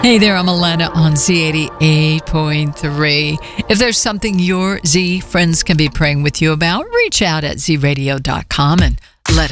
Hey there, I'm Alana on Z88.3. If there's something your Z friends can be praying with you about, reach out at zradio.com and